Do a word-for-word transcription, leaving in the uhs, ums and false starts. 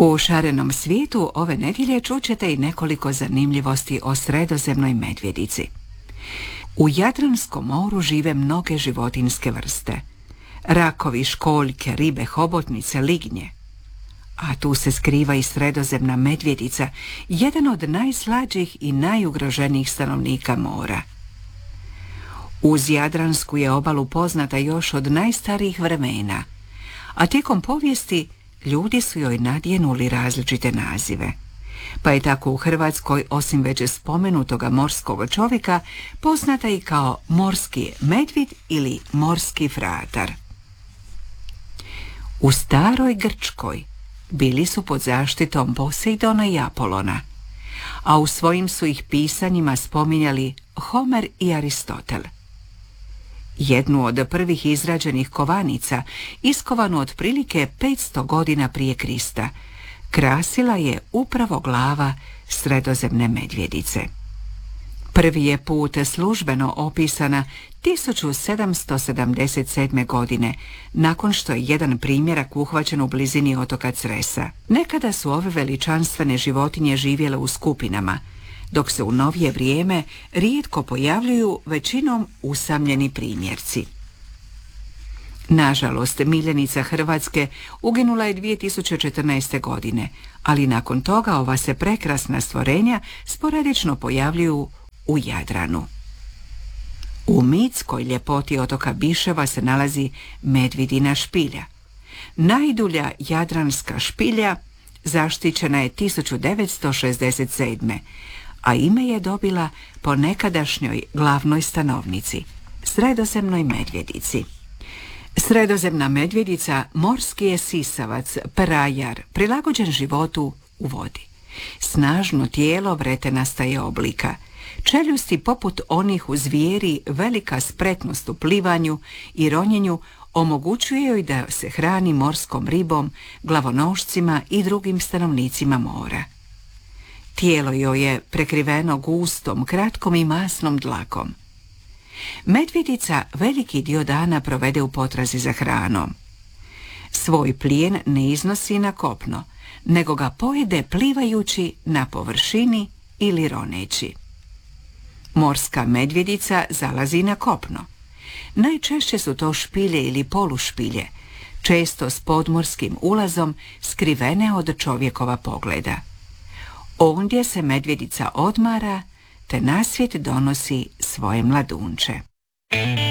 U šarenom svijetu ove nedjelje čućete i nekoliko zanimljivosti o sredozemnoj medvjedici. U Jadranskom moru žive mnoge životinjske vrste. Rakovi, školjke, ribe, hobotnice, lignje. A tu se skriva i sredozemna medvjedica, jedan od najslađih i najugroženijih stanovnika mora. Uz Jadransku je obalu poznata još od najstarijih vremena, a tijekom povijesti ljudi su joj nadjenuli različite nazive. Pa je tako u Hrvatskoj, osim već spomenutoga morskog čovjeka, poznata i kao morski medvjed ili morski fratar. U staroj Grčkoj bili su pod zaštitom Posejdona i Apolona, a u svojim su ih pisanjima spominjali Homer i Aristotel. Jednu od prvih izrađenih kovanica, iskovanu otprilike petsto godina prije Krista, krasila je upravo glava sredozemne medvjedice. Prvi je put službeno opisana tisuću sedamsto sedamdeset sedme. godine, nakon što je jedan primjerak uhvaćen u blizini otoka Cresa. Nekada su ove veličanstvene životinje živjele u skupinama, dok se u novije vrijeme rijetko pojavljuju većinom usamljeni primjerci. Nažalost, miljenica Hrvatske uginula je dvije tisuće četrnaeste. godine, ali nakon toga ova se prekrasna stvorenja sporadično pojavljuju u Jadranu. U mitskoj ljepoti otoka Biševa se nalazi Medvidina špilja. Najdulja jadranska špilja zaštićena je tisuću devetsto šezdeset sedme. a ime je dobila po nekadašnjoj glavnoj stanovnici, sredozemnoj medvjedici. Sredozemna medvjedica morski je sisavac, perajar, prilagođen životu u vodi. Snažno tijelo vretenasta je oblika. Čeljusti poput onih u zvijeri, velika spretnost u plivanju i ronjenju omogućuje joj da se hrani morskom ribom, glavonošcima i drugim stanovnicima mora. Tijelo joj je prekriveno gustom, kratkom i masnom dlakom. Medvjedica veliki dio dana provede u potrazi za hranom. Svoj plijen ne iznosi na kopno, nego ga pojede plivajući na površini ili roneći. Morska medvjedica zalazi na kopno. Najčešće su to špilje ili polušpilje, često s podmorskim ulazom skrivene od čovjekova pogleda. Ondje se medvjedica odmara te na svijet donosi svoje mladunče.